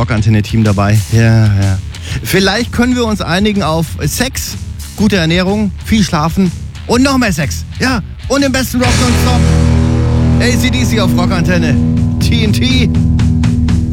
Rockantenne-Team dabei. Ja. Vielleicht können wir uns einigen auf Sex, gute Ernährung, viel Schlafen und noch mehr Sex. Ja, und den besten Rock nonstop. AC/DC auf Rockantenne. TNT.